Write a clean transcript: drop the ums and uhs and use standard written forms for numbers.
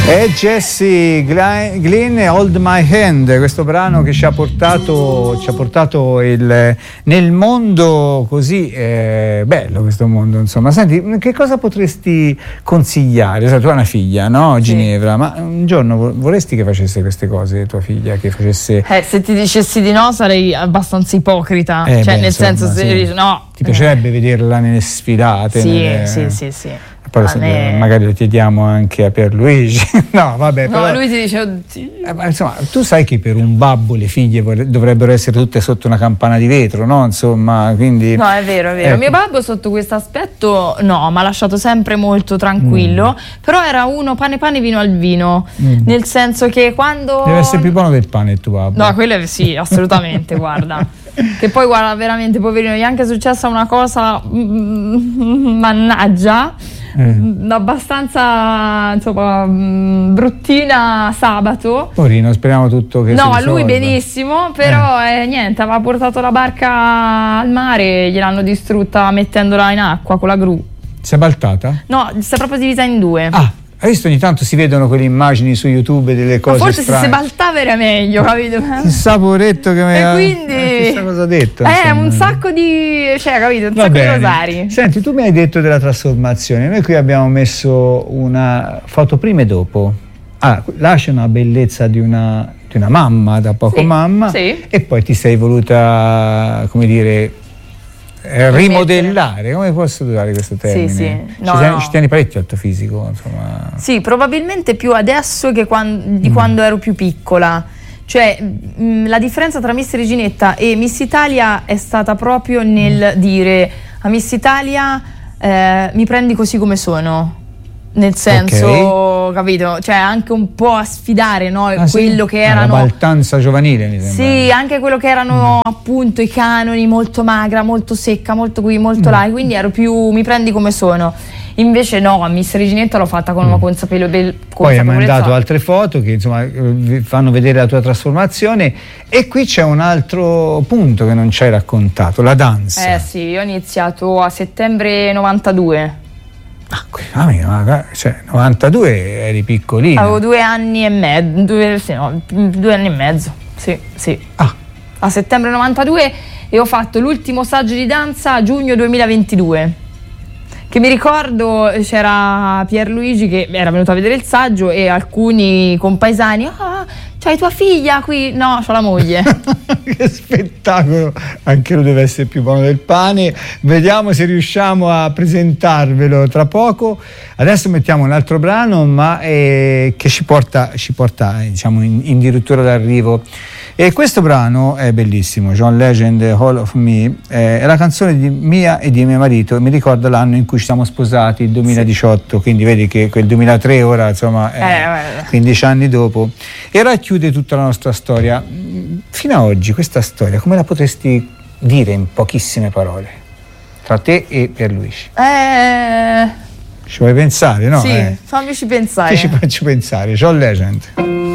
È Jesse Glynn, Hold My Hand, questo brano che ci ha portato nel mondo così bello, questo mondo, insomma. Senti, che cosa potresti consigliare? Tu hai una figlia, no? Ginevra, ma un giorno vorresti che facesse queste cose tua figlia? Che facesse... se ti dicessi di no sarei abbastanza ipocrita, senso, se no. Ti piacerebbe vederla nelle sfidate? Sì. Poi magari lo chiediamo anche a Pierluigi. No, vabbè. No, però, lui ti dice, oddio. Insomma, tu sai che per un babbo le figlie dovrebbero essere tutte sotto una campana di vetro, no? Insomma, quindi... No, è vero. Ecco. Mio babbo sotto questo aspetto no, mi ha lasciato sempre molto tranquillo, però era uno pane vino al vino, nel senso che quando... Deve essere più buono del pane il tuo babbo. No, quello sì, assolutamente, guarda. Che poi guarda, veramente poverino, gli è anche successa una cosa, mannaggia, abbastanza insomma bruttina sabato. Poverino, speriamo tutto che no, lui benissimo, però niente, aveva portato la barca al mare e gliel'hanno distrutta mettendola in acqua con la gru. Si è baltata? No, si è proprio divisa in due. Hai visto, ogni tanto si vedono quelle immagini su YouTube delle cose forse strane. Se si baltava era meglio, capito? Il saporetto che mi ha... quindi... chissà cosa ha detto. Un sacco di... capito? Un sacco di rosari. Senti, tu mi hai detto della trasformazione. Noi qui abbiamo messo una foto prima e dopo. Là c'è una bellezza di una mamma, da poco mamma. Sì. E poi ti sei voluta, come dire... rimodellare, come posso usare questo termine? Sì. Ci tieni parecchio al tuo fisico, insomma. Sì, probabilmente più adesso che quando ero più piccola. Cioè, la differenza tra Miss Reginetta e Miss Italia è stata proprio nel dire a Miss Italia mi prendi così come sono. Nel senso, capito? Cioè anche un po' a sfidare, no? Quello che erano la baldanza giovanile, mi sembra. Sì, anche quello che erano appunto i canoni, molto magra, molto secca, molto qui, molto là, quindi ero più mi prendi come sono. Invece no, a Miss Reginetta l'ho fatta con una consapevolezza. Poi hai mandato altre foto che insomma fanno vedere la tua trasformazione, e qui c'è un altro punto che non ci hai raccontato, la danza. Sì, io ho iniziato a settembre 92. Cioè 92 eri piccolina. Avevo 2 anni e mezzo, 2 anni e mezzo, sì. A settembre 92 e ho fatto l'ultimo saggio di danza a giugno 2022. Che mi ricordo c'era Pierluigi che era venuto a vedere il saggio e alcuni compaesani, c'hai tua figlia qui? No, c'ho la moglie. Che spettacolo, anche lui deve essere più buono del pane. Vediamo se riusciamo a presentarvelo tra poco. Adesso mettiamo un altro brano, ma che ci porta diciamo in dirittura d'arrivo. E questo brano è bellissimo, John Legend, All of Me, è la canzone di mia e di mio marito, e mi ricorda l'anno in cui ci siamo sposati, il 2018, quindi vedi che quel 2003 ora insomma 15 anni dopo, e racchiude tutta la nostra storia. Fino ad oggi questa storia come la potresti dire in pochissime parole, tra te e Pierluigi? Ci vuoi pensare, no? Sì, fammici pensare. Ti ci faccio pensare, John Legend.